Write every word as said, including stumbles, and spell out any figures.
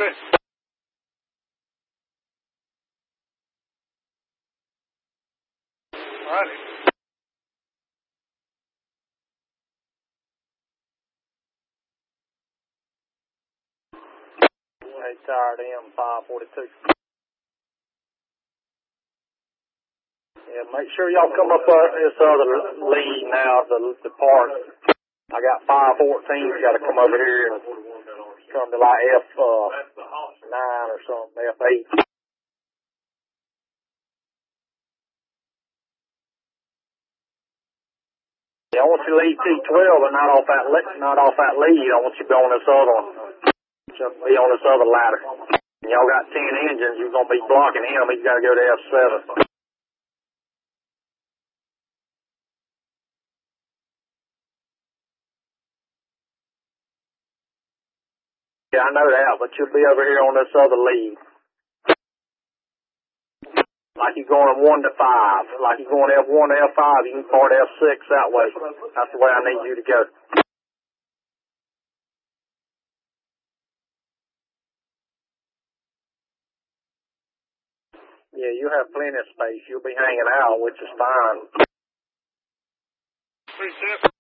Alrighty. Hey, tired M five forty-two. Yeah, make sure y'all come up uh, this other lead now, the the park. I got five fourteen. You got to come over here and come to like F uh, nine or something, F eight. Yeah, I want you to lead T twelve, but not off that le- not off that lead. I want you to be on this other one. Just be on this other ladder. And y'all got ten engines. You're gonna be blocking him. He's got to go to F seven. Yeah, I know that, but you'll be over here on this other lead. Like you're going one to five. Like you're going F one to F five, you can part F six that way. That's the way I need you to go. Yeah, you have plenty of space. You'll be hanging out, which is fine.